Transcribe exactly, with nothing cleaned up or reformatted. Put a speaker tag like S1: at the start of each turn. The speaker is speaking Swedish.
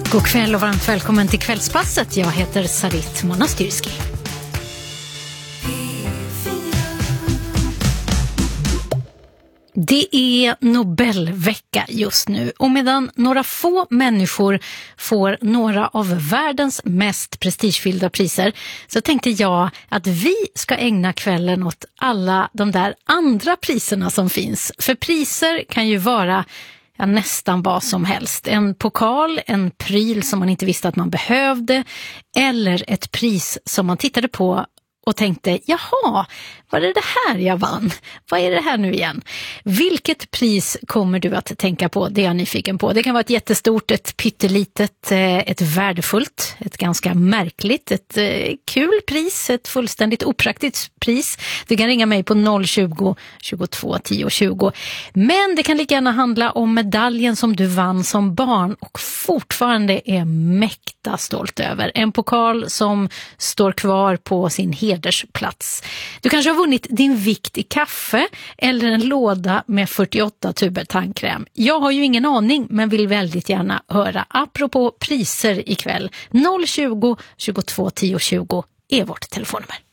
S1: God kväll och varmt välkommen till Kvällspasset. Jag heter Sarit Monastyrski. Det är Nobelvecka just nu och medan några få människor får några av världens mest prestigefyllda priser så tänkte jag att vi ska ägna kvällen åt alla de där andra priserna som finns. För priser kan ju vara ja, nästan vad som helst. En pokal, en pryl som man inte visste att man behövde eller ett pris som man tittade på och tänkte, jaha, vad är det här jag vann? Vad är det här nu igen? Vilket pris kommer du att tänka på? Det är jag nyfiken på. Det kan vara ett jättestort, ett pyttelitet, ett värdefullt, ett ganska märkligt, ett kul pris, ett fullständigt opraktiskt pris. Du kan ringa mig på noll tjugo, tjugotvå, tio, tjugo. Men det kan lika gärna handla om medaljen som du vann som barn och fortfarande är mäkta stolt över. En pokal som står kvar på sin hedersplats. Du kanske har vunnit din vikt i kaffe eller en låda med fyrtioåtta tuber tandkräm. Jag har ju ingen aning men vill väldigt gärna höra. Apropå priser ikväll. noll tjugo, tjugotvå, tio, tjugo är vårt telefonnummer.